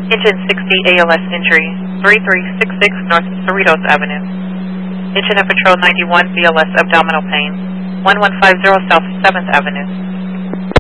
Engine 60 ALS injury, 3366 North Cerritos Avenue. Engine of Patrol 91 BLS abdominal pain, 1150 South 7th Avenue.